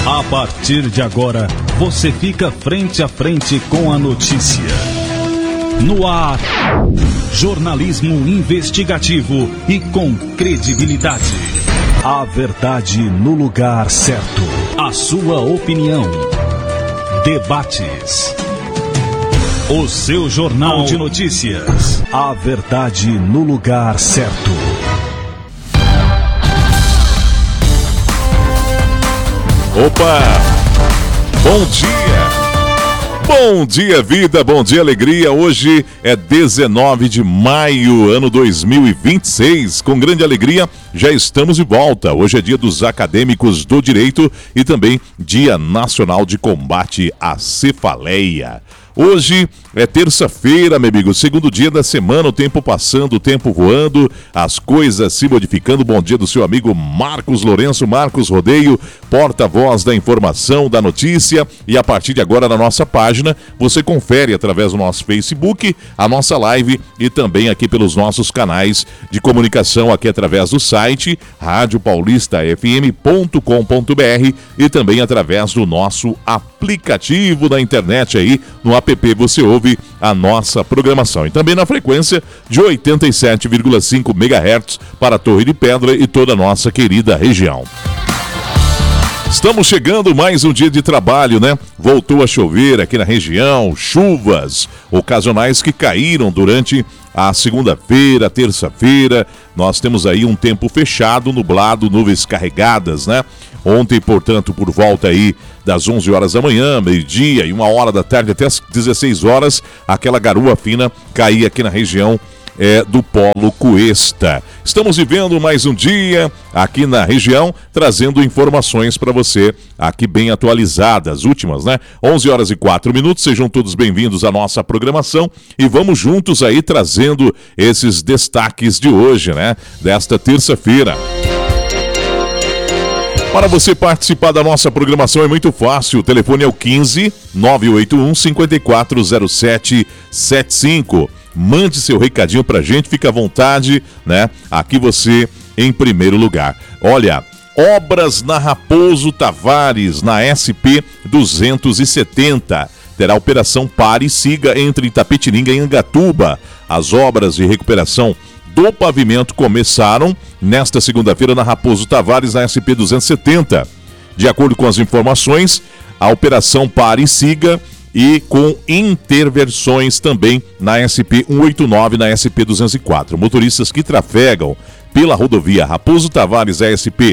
A partir de agora, você fica frente a frente com a notícia. No ar, jornalismo investigativo e com credibilidade. A verdade no lugar certo. A sua opinião. Debates. O seu jornal de notícias. A verdade no lugar certo. Opa! Bom dia! Bom dia, vida! Bom dia, alegria! Hoje é 19 de maio, ano 2026. Com grande alegria, já estamos de volta. Hoje é dia dos acadêmicos do direito e também Dia Nacional de Combate à Cefaleia. Hoje é terça-feira, meu amigo, segundo dia da semana, o tempo passando, o tempo voando, as coisas se modificando. Bom dia do seu amigo Marcos Lourenço, Marcos Rodeio, porta-voz da informação, da notícia. E a partir de agora, na nossa página, você confere através do nosso Facebook, a nossa live e também aqui pelos nossos canais de comunicação, aqui através do site radiopaulistafm.com.br e também através do nosso aplicativo da internet aí, no app você ouve a nossa programação. E também na frequência de 87,5 MHz para a Torre de Pedra e toda a nossa querida região. Estamos chegando mais um dia de trabalho, né? Voltou a chover aqui na região, chuvas ocasionais que caíram durante a segunda-feira, terça-feira. Nós temos aí um tempo fechado, nublado, nuvens carregadas, né? Ontem, portanto, por volta aí das 11 horas da manhã, meio-dia e 1 hora da tarde até as 16 horas, aquela garoa fina caía aqui na região do Polo Cuesta. Estamos vivendo mais um dia aqui na região, trazendo informações para você aqui bem atualizadas, últimas, né? 11 horas e 4 minutos, sejam todos bem-vindos à nossa programação e vamos juntos aí trazendo esses destaques de hoje, né? Desta terça-feira. Para você participar da nossa programação é muito fácil, o telefone é o 15 981 540775. Mande seu recadinho pra gente, fica à vontade, né? Aqui você em primeiro lugar. Olha, obras na Raposo Tavares, na SP 270. Terá operação Pare e Siga entre Itapetininga e Angatuba. As obras de recuperação do pavimento começaram nesta segunda-feira na Raposo Tavares, na SP 270. De acordo com as informações, a operação Pare e Siga e com intervenções também na SP 189 e na SP 204. Motoristas que trafegam pela rodovia Raposo Tavares SP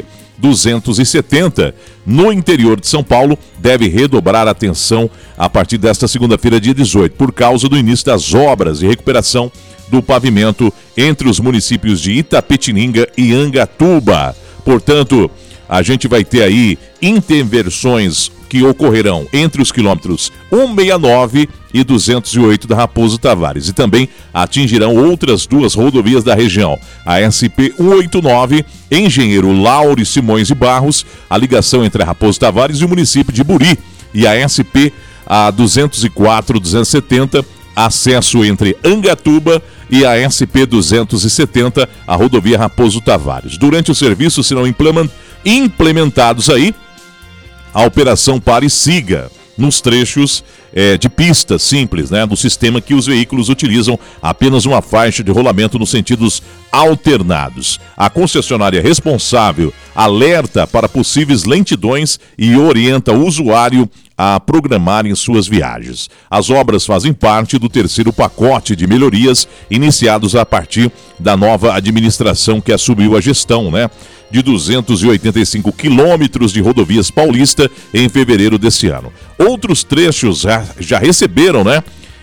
270 no interior de São Paulo deve redobrar a atenção a partir desta segunda-feira, dia 18, por causa do início das obras de recuperação do pavimento entre os municípios de Itapetininga e Angatuba. Portanto, a gente vai ter aí intervenções que ocorrerão entre os quilômetros 169 e 208 da Raposo Tavares e também atingirão outras duas rodovias da região, a SP 189, Engenheiro Lauro Simões de Barros, a ligação entre a Raposo Tavares e o município de Buri, e a SP a 204-270, acesso entre Angatuba e a SP 270, a rodovia Raposo Tavares. Durante o serviço serão implementados aí a operação Pare e Siga nos trechos de pista simples, né, do sistema que os veículos utilizam apenas uma faixa de rolamento nos sentidos alternados. A concessionária responsável alerta para possíveis lentidões e orienta o usuário a programarem suas viagens. As obras fazem parte do terceiro pacote de melhorias iniciados a partir da nova administração que assumiu a gestão, né, de 285 quilômetros de rodovias paulista em fevereiro desse ano. Outros trechos já receberam, né,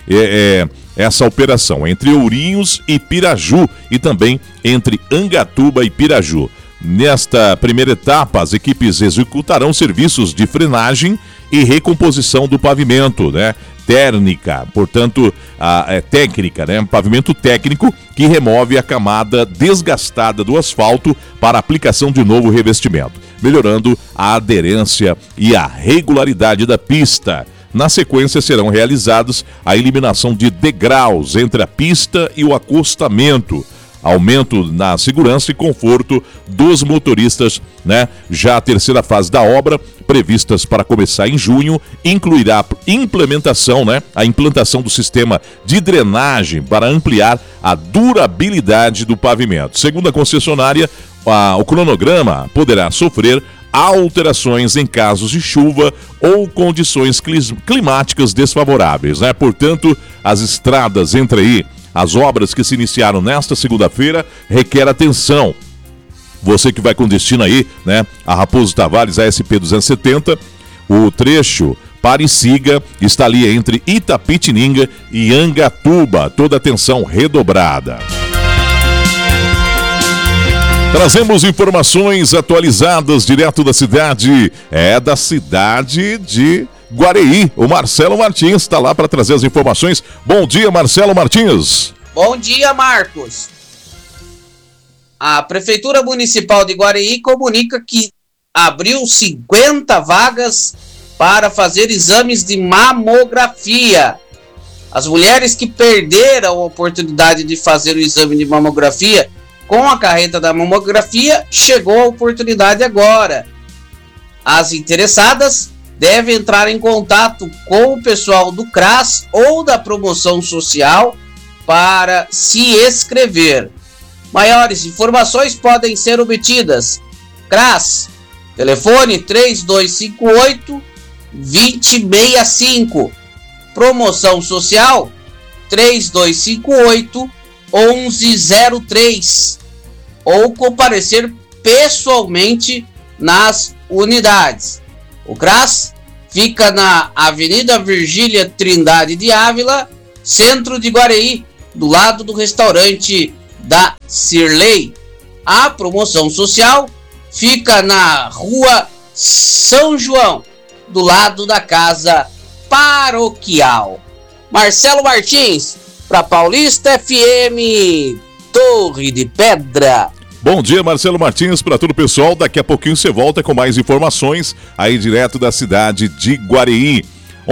essa operação entre Ourinhos e Piraju e também entre Angatuba e Piraju. Nesta primeira etapa, as equipes executarão serviços de frenagem e recomposição do pavimento, né? Térmica, portanto, técnica, né? Pavimento técnico que remove a camada desgastada do asfalto para aplicação de novo revestimento, melhorando a aderência e a regularidade da pista. Na sequência, serão realizados a eliminação de degraus entre a pista e o acostamento, aumento na segurança e conforto dos motoristas, né? Já a terceira fase da obra, previstas para começar em junho, incluirá a implementação, né? A implantação do sistema de drenagem para ampliar a durabilidade do pavimento. Segundo a concessionária, o cronograma poderá sofrer alterações em casos de chuva ou condições climáticas desfavoráveis, né? Portanto, as estradas entre aí, as obras que se iniciaram nesta segunda-feira, requer atenção. Você que vai com destino aí, né? A Raposo Tavares, a SP-270, o trecho Pare e Siga está ali entre Itapetininga e Angatuba. Toda atenção redobrada. Trazemos informações atualizadas direto da cidade, da cidade de Guareí. O Marcelo Martins está lá para trazer as informações. Bom dia, Marcelo Martins. Bom dia, Marcos. A Prefeitura Municipal de Guareí comunica que abriu 50 vagas para fazer exames de mamografia. As mulheres que perderam a oportunidade de fazer o exame de mamografia com a carreta da mamografia, chegou a oportunidade agora. As interessadas devem entrar em contato com o pessoal do CRAS ou da promoção social para se inscrever. Maiores informações podem ser obtidas. CRAS, telefone 3258-2065. Promoção social 3258-1103. Ou comparecer pessoalmente nas unidades. O CRAS fica na Avenida Virgília Trindade de Ávila, centro de Guareí, do lado do restaurante da Cirlei. A promoção social fica na Rua São João, do lado da Casa Paroquial. Marcelo Martins, para Paulista FM, Torre de Pedra. Bom dia, Marcelo Martins, para todo o pessoal. Daqui a pouquinho você volta com mais informações aí direto da cidade de Guareí.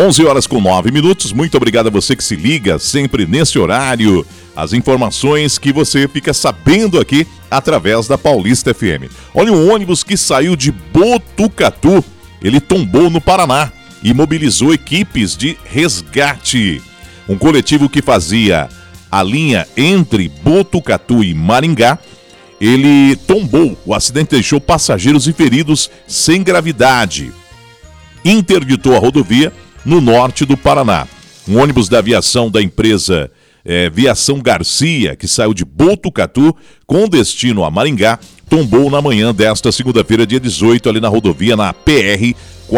11h09. Muito obrigado a você que se liga sempre nesse horário. As informações que você fica sabendo aqui através da Paulista FM. Olha, um ônibus que saiu de Botucatu, ele tombou no Paraná e mobilizou equipes de resgate. Um coletivo que fazia a linha entre Botucatu e Maringá, ele tombou. O acidente deixou passageiros e feridos sem gravidade. Interditou a rodovia no norte do Paraná. Um ônibus da aviação da empresa Viação Garcia, que saiu de Botucatu com destino a Maringá, tombou na manhã desta segunda-feira, dia 18, ali na rodovia, na PR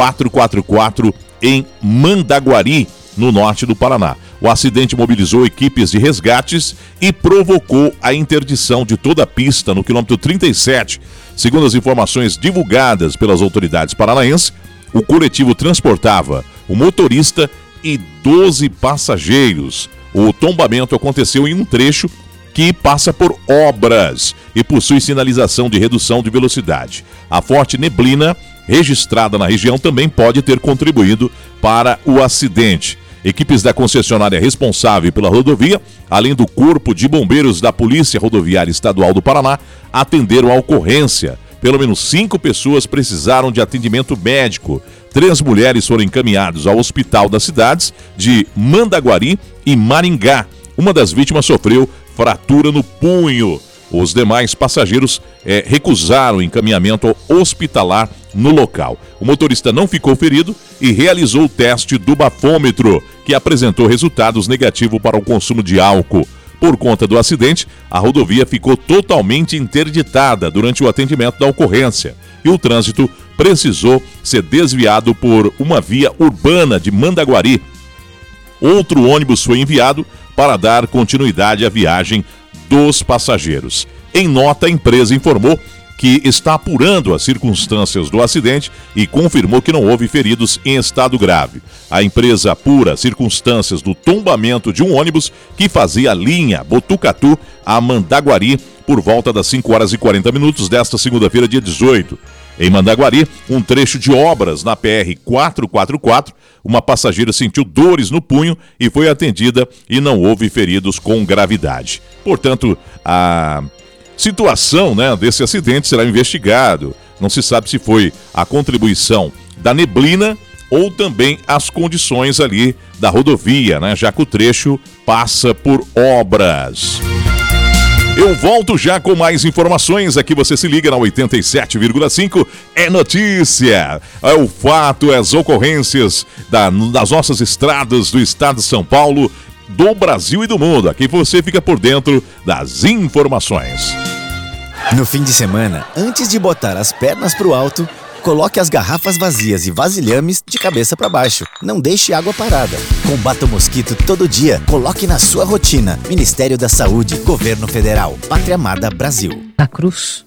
444, em Mandaguari, no norte do Paraná. O acidente mobilizou equipes de resgates e provocou a interdição de toda a pista no quilômetro 37. Segundo as informações divulgadas pelas autoridades paranaenses, o coletivo transportava o motorista e 12 passageiros. O tombamento aconteceu em um trecho que passa por obras e possui sinalização de redução de velocidade. A forte neblina registrada na região também pode ter contribuído para o acidente. Equipes da concessionária responsável pela rodovia, além do Corpo de Bombeiros da Polícia Rodoviária Estadual do Paraná, atenderam a ocorrência. Pelo menos 5 pessoas precisaram de atendimento médico. 3 mulheres foram encaminhadas ao hospital das cidades de Mandaguari e Maringá. Uma das vítimas sofreu fratura no punho. Os demais passageiros recusaram encaminhamento hospitalar no local. O motorista não ficou ferido e realizou o teste do bafômetro, que apresentou resultados negativos para o consumo de álcool. Por conta do acidente, a rodovia ficou totalmente interditada durante o atendimento da ocorrência e o trânsito precisou ser desviado por uma via urbana de Mandaguari. Outro ônibus foi enviado para dar continuidade à viagem dos passageiros. Em nota, a empresa informou que está apurando as circunstâncias do acidente e confirmou que não houve feridos em estado grave. A empresa apura circunstâncias do tombamento de um ônibus que fazia a linha Botucatu a Mandaguari por volta das 5h40 desta segunda-feira, dia 18. Em Mandaguari, um trecho de obras na PR 444, uma passageira sentiu dores no punho e foi atendida e não houve feridos com gravidade. Portanto, a situação, né, desse acidente será investigado. Não se sabe se foi a contribuição da neblina ou também as condições ali da rodovia, né, já que o trecho passa por obras. Eu volto já com mais informações. Aqui você se liga na 87,5. É notícia, é o fato, é as ocorrências das nossas estradas do estado de São Paulo, do Brasil e do mundo. Aqui você fica por dentro das informações. No fim de semana, antes de botar as pernas pro alto, coloque as garrafas vazias e vasilhames de cabeça para baixo. Não deixe água parada. Combata o mosquito todo dia. Coloque na sua rotina. Ministério da Saúde, Governo Federal, Pátria Amada Brasil. Na cruz.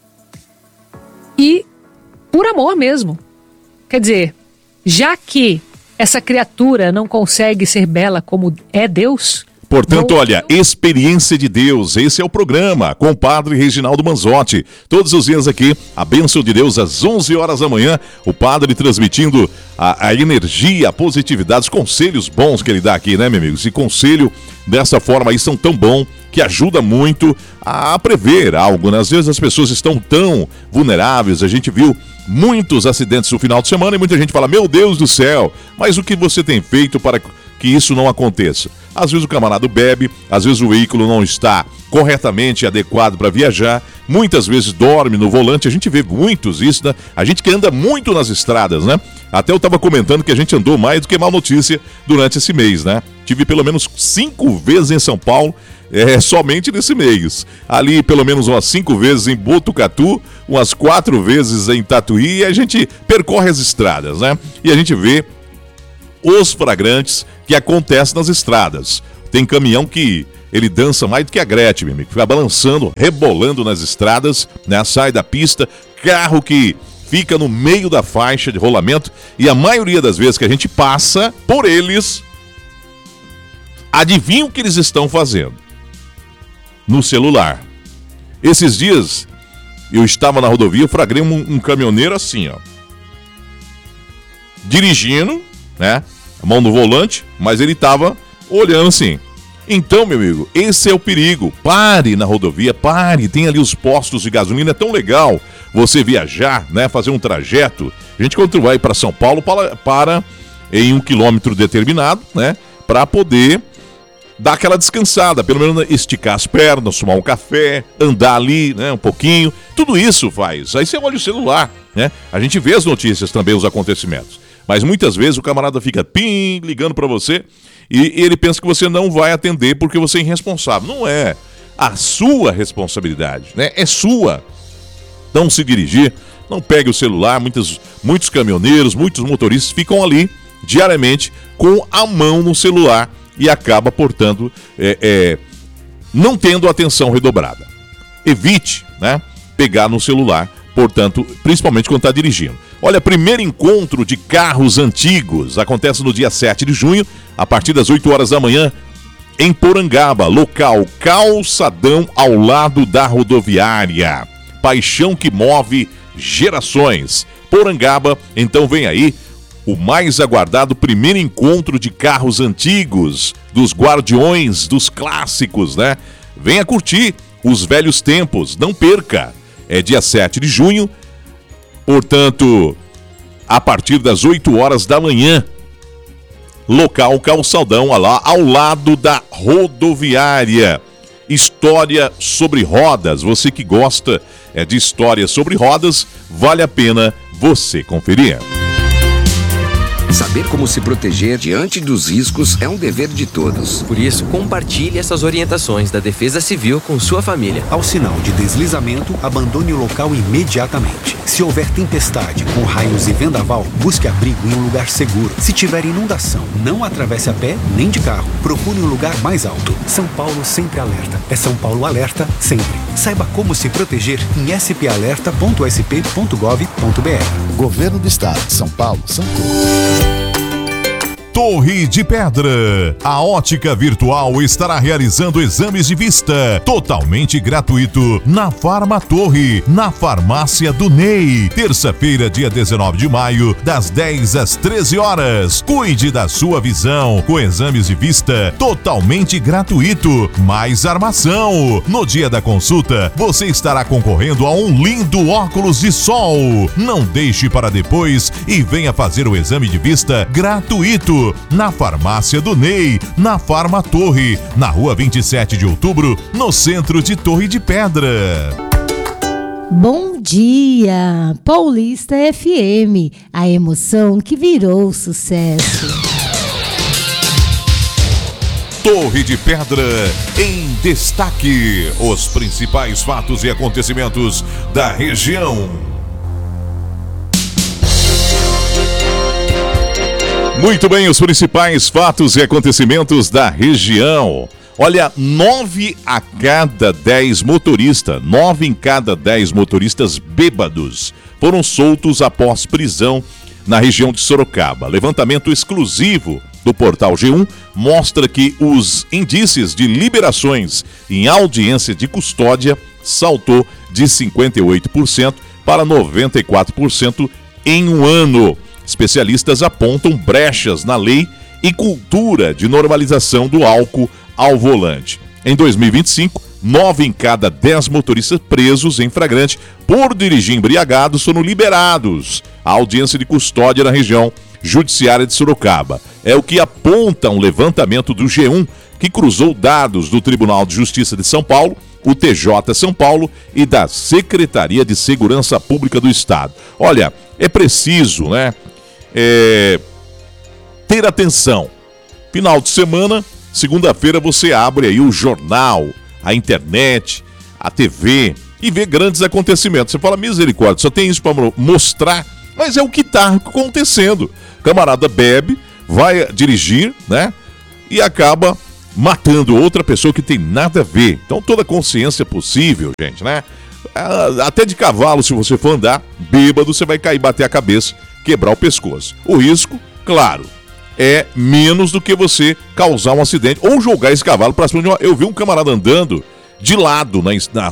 E por amor mesmo. Quer dizer, já que essa criatura não consegue ser bela como é Deus... Portanto, olha, Experiência de Deus, esse é o programa com o Padre Reginaldo Manzotti. Todos os dias aqui, a bênção de Deus às 11 horas da manhã, o Padre transmitindo a energia, a positividade, os conselhos bons que ele dá aqui, né, meu amigo? Esse conselho dessa forma aí são tão bom que ajuda muito a prever algo, né? Às vezes as pessoas estão tão vulneráveis, a gente viu muitos acidentes no final de semana e muita gente fala, meu Deus do céu, mas o que você tem feito para que isso não aconteça? Às vezes o camarada bebe, às vezes o veículo não está corretamente adequado para viajar, muitas vezes dorme no volante, a gente vê muitos isso, né? A gente que anda muito nas estradas, né? Até eu estava comentando que a gente andou mais do que Mal Notícia durante esse mês, né? Tive pelo menos 5 vezes em São Paulo, somente nesse mês. Ali pelo menos umas 5 vezes em Botucatu, umas 4 vezes em Tatuí, e a gente percorre as estradas, né? E a gente vê os flagrantes que acontecem nas estradas. Tem caminhão que ele dança mais do que a Gretchen, meu amigo, fica balançando, rebolando nas estradas, né? Sai da pista, carro que fica no meio da faixa de rolamento, e a maioria das vezes que a gente passa por eles, adivinha o que eles estão fazendo? No celular. Esses dias, eu estava na rodovia, eu flagrei um caminhoneiro assim, ó, dirigindo, né? A mão no volante, mas ele estava olhando assim. Então, meu amigo, esse é o perigo. Pare na rodovia, pare. Tem ali os postos de gasolina. É tão legal você viajar, né? Fazer um trajeto. A gente, quando vai para São Paulo, para em um quilômetro determinado, né? Para poder dar aquela descansada. Pelo menos esticar as pernas, tomar um café, andar ali, né? Um pouquinho. Tudo isso faz. Aí você olha o celular, né? A gente vê as notícias também, os acontecimentos. Mas muitas vezes o camarada fica ligando para você e ele pensa que você não vai atender porque você é irresponsável. Não é. A sua responsabilidade, né? É sua. Não se dirigir, não pegue o celular. Muitos caminhoneiros, muitos motoristas ficam ali diariamente com a mão no celular e acaba, portanto, não tendo atenção redobrada. Evite, né, pegar no celular, portanto, principalmente quando está dirigindo. Olha, primeiro encontro de carros antigos acontece no dia 7 de junho, a partir das 8 horas da manhã, em Porangaba, local calçadão ao lado da rodoviária. Paixão que move gerações. Porangaba, então vem aí o mais aguardado primeiro encontro de carros antigos, dos guardiões, dos clássicos, né? Venha curtir os velhos tempos, não perca. É dia 7 de junho, portanto, a partir das 8 horas da manhã, local calçadão lá ao lado da rodoviária. História sobre rodas, você que gosta de história sobre rodas, vale a pena você conferir. Saber como se proteger diante dos riscos é um dever de todos. Por isso, compartilhe essas orientações da Defesa Civil com sua família. Ao sinal de deslizamento, abandone o local imediatamente. Se houver tempestade, com raios e vendaval, busque abrigo em um lugar seguro. Se tiver inundação, não atravesse a pé nem de carro. Procure um lugar mais alto. São Paulo sempre alerta. É São Paulo alerta sempre. Saiba como se proteger em spalerta.sp.gov.br. Governo do Estado de São Paulo, São Paulo. Torre de Pedra. A Ótica Virtual estará realizando exames de vista totalmente gratuito na Farma Torre, na farmácia do Ney. Terça-feira, dia 19 de maio, das 10 às 13 horas. Cuide da sua visão com exames de vista totalmente gratuito, mais armação. No dia da consulta, você estará concorrendo a um lindo óculos de sol. Não deixe para depois e venha fazer o exame de vista gratuito na farmácia do Ney, na Farma Torre, na rua 27 de outubro, no centro de Torre de Pedra. Bom dia, Paulista FM, a emoção que virou sucesso. Torre de Pedra em destaque. Os principais fatos e acontecimentos da região. Muito bem, os principais fatos e acontecimentos da região. Olha, 9 a cada 10 motoristas, 9 em cada 10 motoristas bêbados foram soltos após prisão na região de Sorocaba. Levantamento exclusivo do portal G1 mostra que os índices de liberações em audiência de custódia saltou de 58% para 94% em um ano. Especialistas apontam brechas na lei e cultura de normalização do álcool ao volante. Em 2025, 9 em cada 10 motoristas presos em flagrante por dirigir embriagados foram liberados à audiência de custódia na região judiciária de Sorocaba. É o que aponta um levantamento do G1 que cruzou dados do Tribunal de Justiça de São Paulo, o TJ São Paulo e da Secretaria de Segurança Pública do Estado. Olha, é preciso, ter atenção. Final de semana, segunda-feira você abre aí o jornal, a internet, a TV e vê grandes acontecimentos. Você fala, misericórdia, só tem isso para mostrar, mas é o que está acontecendo. Camarada bebe, vai dirigir, e acaba matando outra pessoa que tem nada a ver. Então toda consciência possível, gente, até de cavalo, se você for andar bêbado, você vai cair, bater a cabeça, quebrar o pescoço. O risco, claro, é menos do que você causar um acidente ou jogar esse cavalo para cima de uma... Eu vi um camarada andando de lado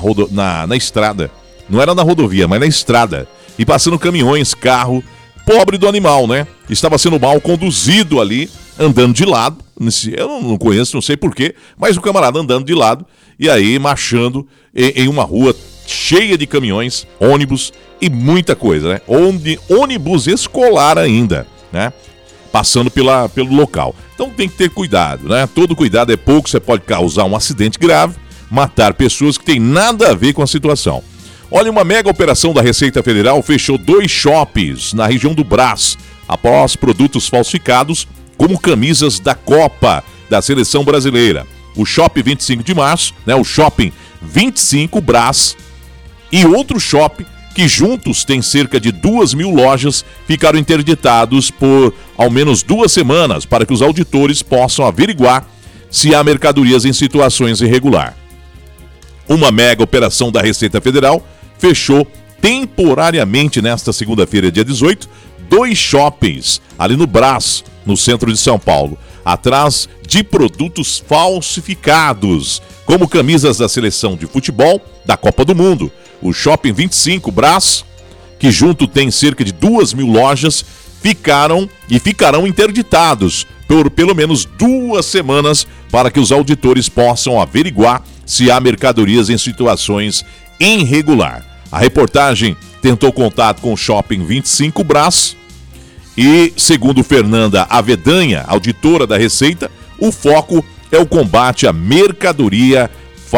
na estrada. Não era na rodovia, mas na estrada. E passando caminhões, carro, pobre do animal, Estava sendo mal conduzido ali, andando de lado. Eu não conheço, não sei porquê, mas o camarada andando de lado e aí marchando em uma rua cheia de caminhões, ônibus e muita coisa, ônibus escolar ainda, passando pelo local. Então tem que ter cuidado, Todo cuidado é pouco, você pode causar um acidente grave, matar pessoas que têm nada a ver com a situação. Olha, uma mega operação da Receita Federal fechou 2 shoppings na região do Brás, após produtos falsificados, como camisas da Copa da Seleção Brasileira. O Shopping 25 de Março, o Shopping 25 Brás, e outro shopping que juntos tem cerca de 2.000 lojas, ficaram interditados por ao menos 2 semanas para que os auditores possam averiguar se há mercadorias em situações irregulares. Uma mega operação da Receita Federal fechou temporariamente nesta segunda-feira, dia 18, 2 shoppings ali no Brás, no centro de São Paulo, atrás de produtos falsificados, como camisas da seleção de futebol da Copa do Mundo. O Shopping 25 Brás, que junto tem cerca de 2.000 lojas, ficarão interditados por pelo menos 2 semanas para que os auditores possam averiguar se há mercadorias em situações irregulares. A reportagem tentou contato com o Shopping 25 Brás e, segundo Fernanda Avedanha, auditora da Receita, o foco é o combate à mercadoria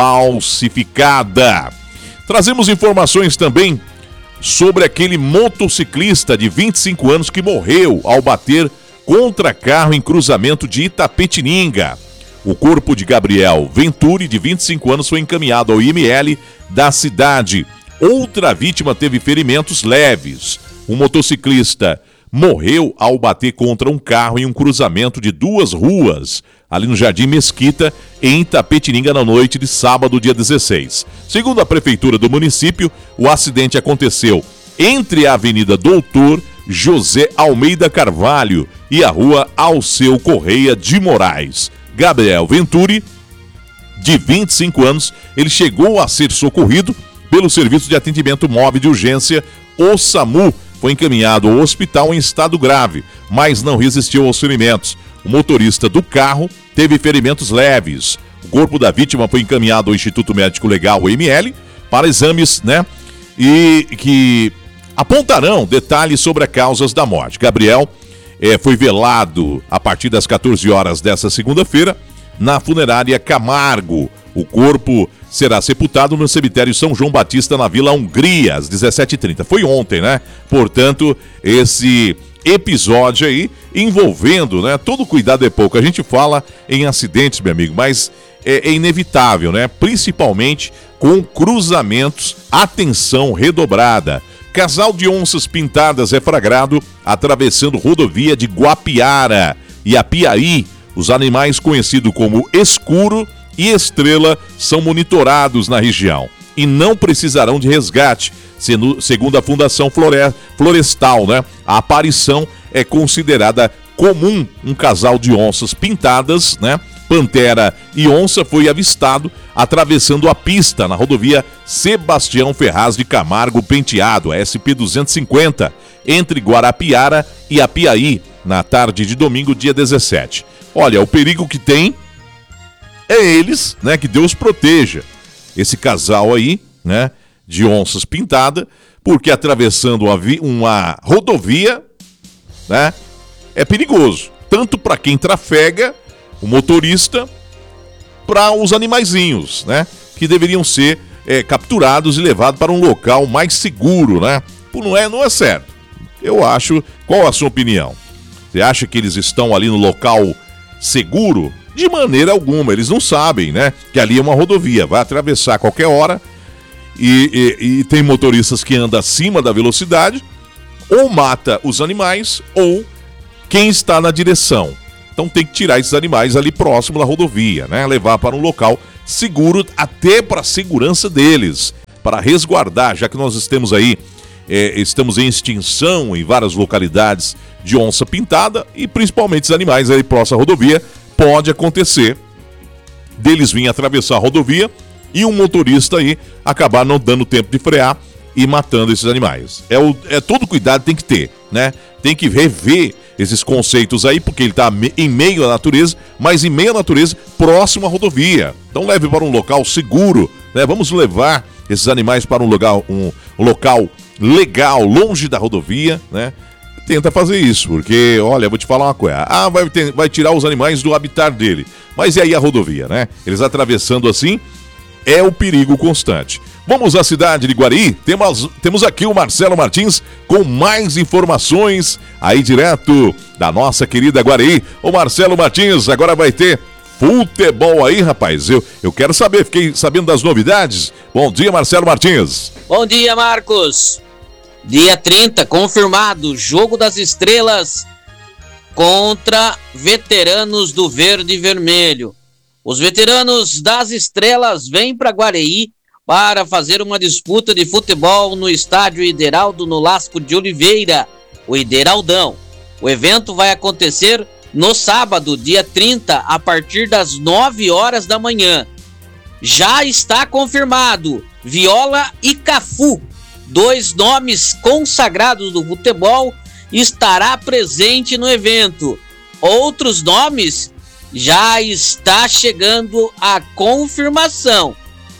falsificada. Trazemos informações também sobre aquele motociclista de 25 anos que morreu ao bater contra carro em cruzamento de Itapetininga. O corpo de Gabriel Venturi, de 25 anos, foi encaminhado ao IML da cidade. Outra vítima teve ferimentos leves. Um motociclista morreu ao bater contra um carro em um cruzamento de 2 ruas, ali no Jardim Mesquita, em Itapetininga, na noite de sábado, dia 16. Segundo a prefeitura do município, o acidente aconteceu entre a Avenida Doutor José Almeida Carvalho, e a rua Alceu Correia de Moraes. Gabriel Venturi, de 25 anos, ele chegou a ser socorrido pelo Serviço de Atendimento Móvel de Urgência, o SAMU. Foi encaminhado ao hospital em estado grave, mas não resistiu aos ferimentos. O motorista do carro teve ferimentos leves. O corpo da vítima foi encaminhado ao Instituto Médico Legal, o IML, para exames, e que apontarão detalhes sobre as causas da morte. Gabriel foi velado a partir das 14 horas desta segunda-feira na funerária Camargo. O corpo será sepultado no cemitério São João Batista, na Vila Hungria, às 17h30. Foi ontem, Portanto, esse episódio aí envolvendo, todo cuidado é pouco. A gente fala em acidentes, meu amigo, mas é inevitável, Principalmente com cruzamentos, atenção redobrada. Casal de onças pintadas é flagrado atravessando rodovia de Guapiara e Apiaí. Os animais conhecidos como escuro e estrela são monitorados na região e não precisarão de resgate, segundo a Fundação Florestal, A aparição é considerada comum. Um casal de onças pintadas, pantera e onça, foi avistado atravessando a pista na rodovia Sebastião Ferraz de Camargo Penteado, a SP-250, entre Guarapiara e Apiaí, na tarde de domingo, dia 17. Olha, o perigo que tem é eles, que Deus proteja esse casal aí, de onças pintada, porque atravessando uma rodovia, é perigoso, tanto para quem trafega, o motorista, para os animaizinhos, que deveriam ser capturados e levados para um local mais seguro, Não é certo. Eu acho. Qual a sua opinião? Você acha que eles estão ali no local seguro? De maneira alguma, eles não sabem, que ali é uma rodovia, vai atravessar a qualquer hora e tem motoristas que andam acima da velocidade, ou mata os animais, ou quem está na direção. Então tem que tirar esses animais ali próximo da rodovia, levar para um local seguro, até para a segurança deles, para resguardar, já que nós estamos aí, estamos em extinção em várias localidades de onça pintada, e principalmente os animais aí próximo à rodovia. Pode acontecer deles virem atravessar a rodovia e um motorista aí acabar não dando tempo de frear e matando esses animais. Todo cuidado tem que ter, Tem que rever esses conceitos aí, porque ele está em meio à natureza, mas em meio à natureza, próximo à rodovia. Então leve para um local seguro, Vamos levar esses animais para um local legal, longe da rodovia, Tenta fazer isso, porque, olha, vou te falar uma coisa. Vai tirar os animais do habitat dele. Mas e aí a rodovia, Eles atravessando assim, é o perigo constante. Vamos à cidade de Guareí. Temos aqui o Marcelo Martins com mais informações aí direto da nossa querida Guareí. O Marcelo Martins, agora vai ter futebol aí, rapaz. Eu quero saber, fiquei sabendo das novidades. Bom dia, Marcelo Martins. Bom dia, Marcos. Dia 30, confirmado, Jogo das Estrelas contra veteranos do Verde e Vermelho. Os veteranos das Estrelas vêm para Guareí para fazer uma disputa de futebol no estádio Ideraldo Nolasco de Oliveira, o Ideraldão. O evento vai acontecer no sábado, dia 30, a partir das 9 horas da manhã. Já está confirmado Viola e Cafu, 2 nomes consagrados do futebol, estará presente no evento. Outros nomes já está chegando a confirmação.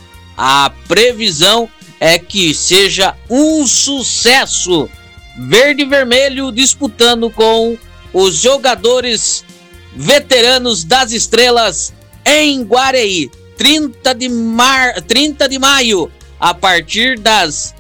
A previsão é que seja um sucesso. Verde e Vermelho disputando com os jogadores veteranos das Estrelas em Guareí. 30 de maio, a partir das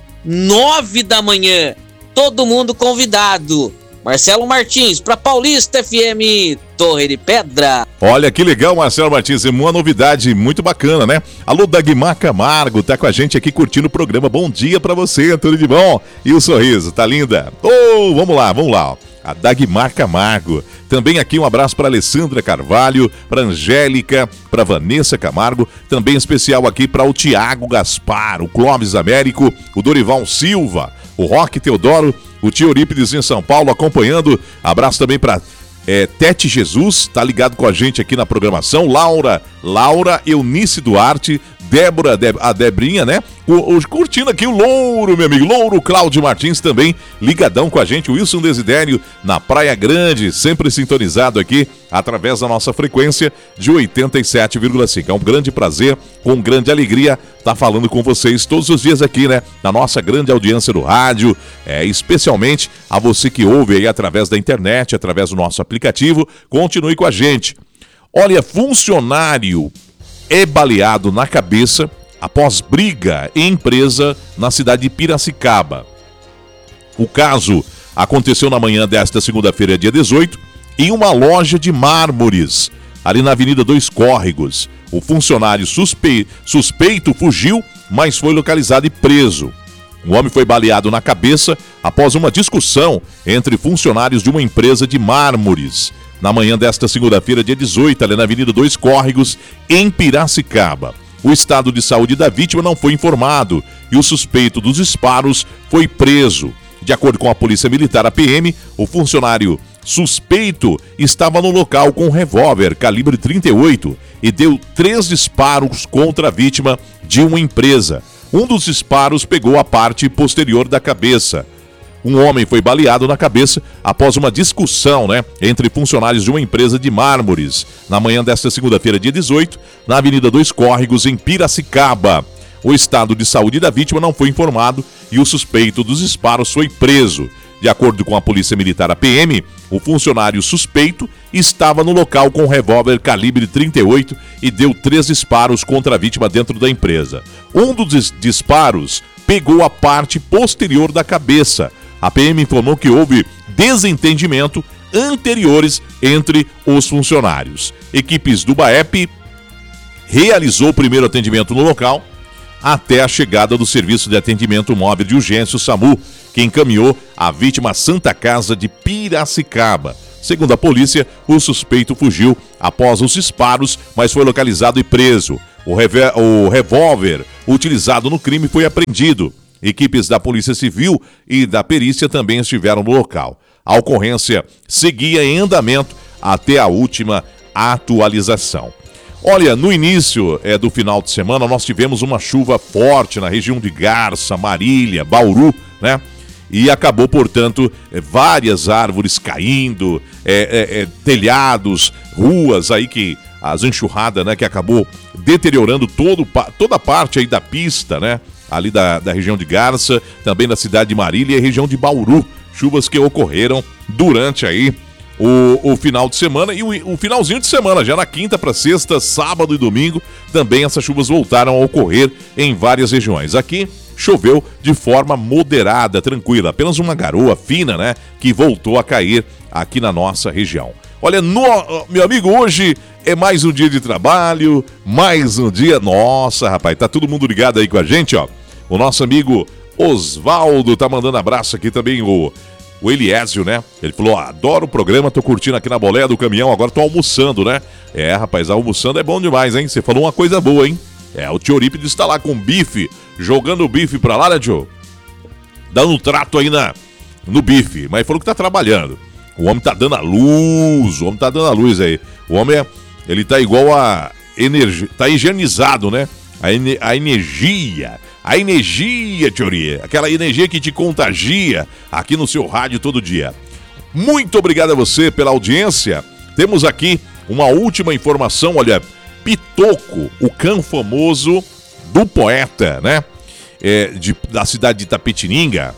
9 da manhã. Todo mundo convidado. Marcelo Martins, para Paulista FM, Torre de Pedra. Olha que legal, Marcelo Martins, é uma novidade muito bacana, Alô, Dagmar Camargo, tá com a gente aqui curtindo o programa. Bom dia pra você, tudo de bom? E o sorriso, tá linda? Vamos lá, a Dagmar Camargo. Também aqui um abraço para Alessandra Carvalho, para Angélica, para Vanessa Camargo, também especial aqui para o Tiago Gaspar, o Clóvis Américo, o Dorival Silva, o Roque Teodoro, o Tio Eurípides em São Paulo acompanhando. Abraço também para Tete Jesus, tá ligado com a gente aqui na programação. Laura Eunice Duarte, Débora, a Debrinha, né? Curtindo aqui o Louro, meu amigo. Louro Cláudio Martins também, ligadão com a gente. Wilson Desidério, na Praia Grande, sempre sintonizado aqui, através da nossa frequência de 87,5. É um grande prazer, com grande alegria, estar falando com vocês todos os dias aqui, né? Na nossa grande audiência do rádio, especialmente a você que ouve aí através da internet, através do nosso aplicativo. Continue com a gente. Olha, funcionário é baleado na cabeça após briga em empresa na cidade de Piracicaba. O caso aconteceu na manhã desta segunda-feira, dia 18, em uma loja de mármores, ali na Avenida Dois Córregos. O funcionário suspeito fugiu, mas foi localizado e preso. O homem foi baleado na cabeça após uma discussão entre funcionários de uma empresa de mármores, na manhã desta segunda-feira, dia 18, ali na Avenida Dois Córregos, em Piracicaba. O estado de saúde da vítima não foi informado e o suspeito dos disparos foi preso. De acordo com a Polícia Militar, a PM, o funcionário suspeito estava no local com um revólver calibre 38 e deu 3 disparos contra a vítima de uma empresa. Um dos disparos pegou a parte posterior da cabeça. Um homem foi baleado na cabeça após uma discussão, entre funcionários de uma empresa de mármores, na manhã desta segunda-feira, dia 18, na Avenida Dois Córregos, em Piracicaba. O estado de saúde da vítima não foi informado e o suspeito dos disparos foi preso. De acordo com a Polícia Militar, a PM, o funcionário suspeito estava no local com um revólver calibre 38 e deu 3 disparos contra a vítima dentro da empresa. Um dos disparos pegou a parte posterior da cabeça. A PM informou que houve desentendimento anteriores entre os funcionários. Equipes do BAEP realizou o primeiro atendimento no local até a chegada do Serviço de Atendimento Móvel de Urgência, o SAMU, que encaminhou a vítima à Santa Casa de Piracicaba. Segundo a polícia, o suspeito fugiu após os disparos, mas foi localizado e preso. O revólver utilizado no crime foi apreendido. Equipes da Polícia Civil e da perícia também estiveram no local. A ocorrência seguia em andamento até a última atualização. Olha, no início do final de semana, nós tivemos uma chuva forte na região de Garça, Marília, Bauru, né? E acabou, portanto, várias árvores caindo, telhados, ruas aí que as enxurradas, né? Que acabou deteriorando toda a parte aí da pista, né? Ali da região de Garça, também da cidade de Marília e região de Bauru. Chuvas que ocorreram durante aí o final de semana e o finalzinho de semana, já na quinta para sexta, sábado e domingo, também essas chuvas voltaram a ocorrer em várias regiões. Aqui choveu de forma moderada, tranquila, apenas uma garoa fina, né, que voltou a cair aqui na nossa região. Olha, meu amigo, hoje é mais um dia de trabalho, mais um dia... Nossa, rapaz, tá todo mundo ligado aí com a gente, ó. O nosso amigo Osvaldo tá mandando abraço aqui também, o Eliésio, né? Ele falou, adoro o programa, tô curtindo aqui na boleia do caminhão, agora tô almoçando, né? Rapaz, almoçando é bom demais, hein? Você falou uma coisa boa, hein? O tio Eurípides está lá com bife, jogando o bife pra lá, né, tio? Dando um trato aí no bife, mas falou que tá trabalhando. O homem tá dando a luz, aí. O homem, ele tá igual a energia, tá higienizado, né? A energia, teoria, aquela energia que te contagia aqui no seu rádio todo dia. Muito obrigado a você pela audiência. Temos aqui uma última informação, olha, Pitoco, o cão famoso do poeta, né? Da cidade de Itapetininga.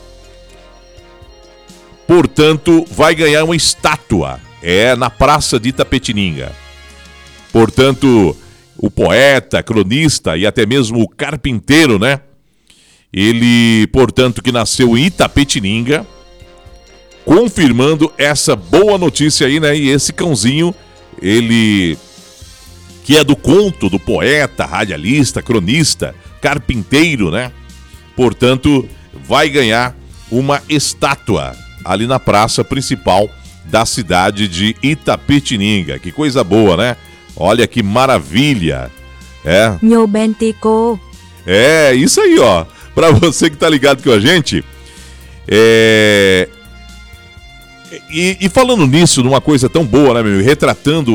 Portanto, vai ganhar uma estátua. Na Praça de Itapetininga. Portanto, o poeta, cronista e até mesmo o carpinteiro, né? Ele, portanto, que nasceu em Itapetininga, confirmando essa boa notícia aí, né? E esse cãozinho, ele que é do conto do poeta, radialista, cronista, carpinteiro, né? Portanto, vai ganhar uma estátua ali na praça principal da cidade de Itapetininga. Que coisa boa, né? Olha que maravilha. Meu bentico. Isso aí, ó. Pra você que tá ligado com a gente, E falando nisso, numa coisa tão boa, né, meu? Retratando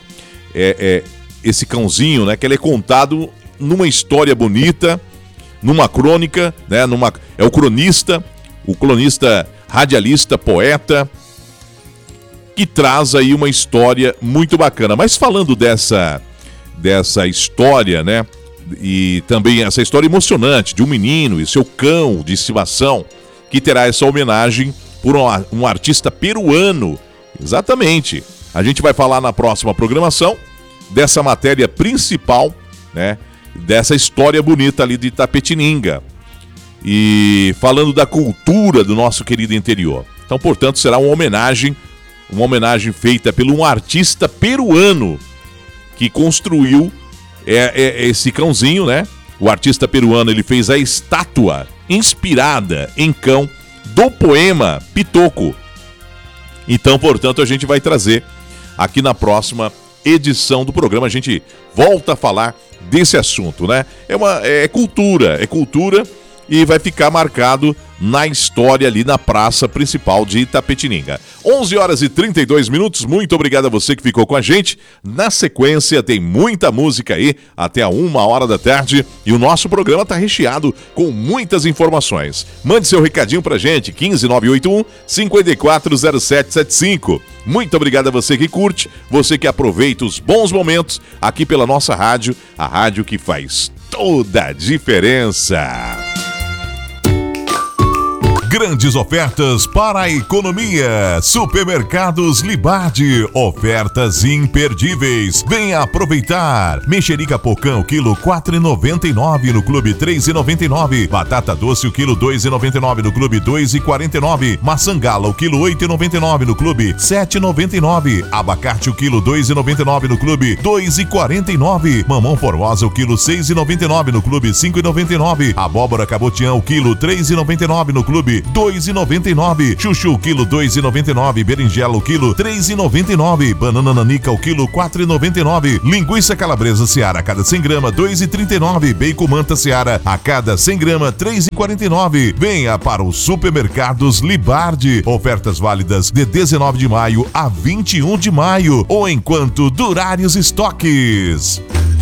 esse cãozinho, né? Que ele é contado numa história bonita, numa crônica, né? É o cronista radialista, poeta, que traz aí uma história muito bacana. Mas falando dessa história, né? E também essa história emocionante de um menino e seu cão de estimação, que terá essa homenagem por um artista peruano. Exatamente. A gente vai falar na próxima programação dessa matéria principal, né? Dessa história bonita ali de Itapetininga. E falando da cultura do nosso querido interior. Então, portanto, será uma homenagem feita por um artista peruano que construiu esse cãozinho, né? O artista peruano, ele fez a estátua inspirada em cão do poema Pitoco. Então, portanto, a gente vai trazer aqui na próxima edição do programa. A gente volta a falar desse assunto, né? É cultura e vai ficar marcado na história ali na praça principal de Itapetininga. 11h32, muito obrigado a você que ficou com a gente. Na sequência tem muita música aí até a 1h da tarde e o nosso programa tá recheado com muitas informações. Mande seu recadinho pra gente, 15981-540775. Muito obrigado a você que curte, você que aproveita os bons momentos aqui pela nossa rádio, a rádio que faz toda a diferença. Grandes ofertas para a economia. Supermercados Libardi. Ofertas imperdíveis. Venha aproveitar. Mexerica Pocã, o quilo 4,99 no Clube 3,99. Batata doce, o quilo 2,99 no Clube 2,49. Maçã gala, o quilo 8,99 no Clube 7,99. Abacate, o quilo 2,99 no Clube 2,49. Mamão formosa, o quilo 6,99 no Clube 5,99. Abóbora cabotiã, o quilo 3,99 no Clube 2,99. Chuchu, quilo 2,99. Berinjela, o quilo 3,99. Banana nanica, o quilo 4,99. Linguiça calabresa Seara, a cada 100 gramas, 2,39. Bacon manta Seara, a cada 100 gramas, 3,49. Venha para os supermercados Libardi. Ofertas válidas de 19 de maio a 21 de maio, ou enquanto durarem os estoques.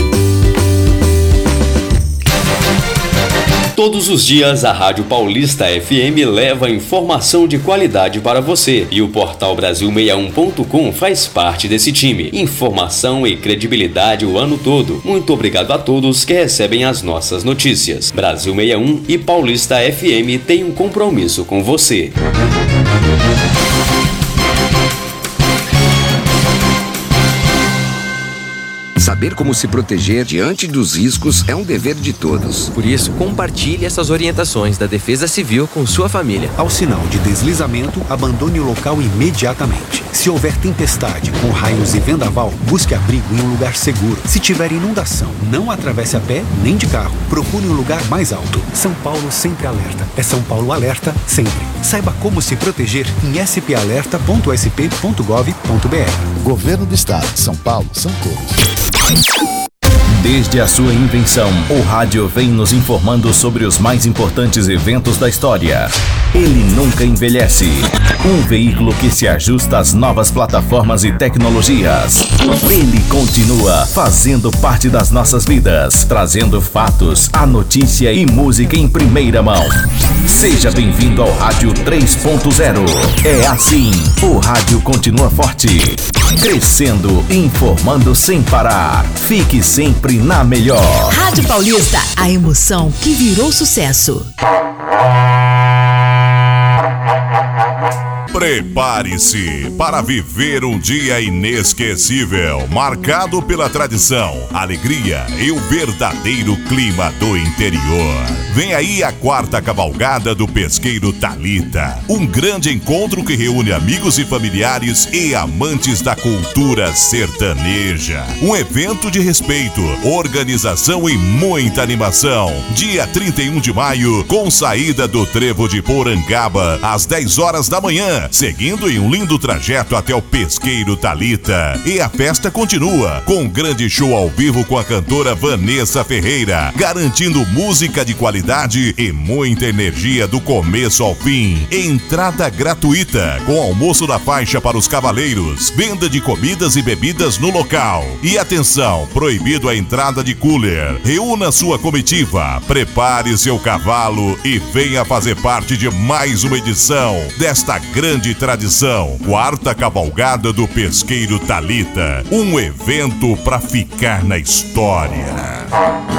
Todos os dias a Rádio Paulista FM leva informação de qualidade para você e o portal Brasil61.com faz parte desse time. Informação e credibilidade o ano todo. Muito obrigado a todos que recebem as nossas notícias. Brasil 61 e Paulista FM têm um compromisso com você. Saber como se proteger diante dos riscos é um dever de todos. Por isso, compartilhe essas orientações da Defesa Civil com sua família. Ao sinal de deslizamento, abandone o local imediatamente. Se houver tempestade, com raios e vendaval, busque abrigo em um lugar seguro. Se tiver inundação, não atravesse a pé nem de carro. Procure um lugar mais alto. São Paulo sempre alerta. É São Paulo alerta sempre. Saiba como se proteger em spalerta.sp.gov.br. Governo do Estado de São Paulo, São todos. Desde a sua invenção, o rádio vem nos informando sobre os mais importantes eventos da história. Ele nunca envelhece. Um veículo que se ajusta às novas plataformas e tecnologias. Ele continua fazendo parte das nossas vidas, trazendo fatos, a notícia e música em primeira mão. Seja bem-vindo ao Rádio 3.0. É assim, o rádio continua forte, crescendo, informando sem parar. Fique sempre na melhor. Rádio Paulista, a emoção que virou sucesso. Prepare-se para viver um dia inesquecível, marcado pela tradição, alegria e o verdadeiro clima do interior. Vem aí a 4ª cavalgada do Pesqueiro Thalita, um grande encontro que reúne amigos e familiares e amantes da cultura sertaneja. Um evento de respeito, organização e muita animação. Dia 31 de maio, com saída do Trevo de Porangaba, às 10 horas da manhã. seguindo em um lindo trajeto até o Pesqueiro Thalita. E a festa continua com um grande show ao vivo com a cantora Vanessa Ferreira, garantindo música de qualidade e muita energia do começo ao fim. Entrada gratuita, com almoço na faixa para os cavaleiros, venda de comidas e bebidas no local. E atenção, proibido a entrada de cooler. Reúna sua comitiva, prepare seu cavalo e venha fazer parte de mais uma edição desta grande tradição. Quarta Cavalgada do Pesqueiro Thalita, um evento para ficar na história.